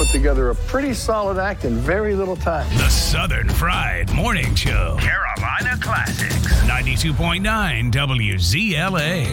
together a pretty solid act in very little time. The Southern Fried Morning Show. Carolina Classics. 92.9 WZLA.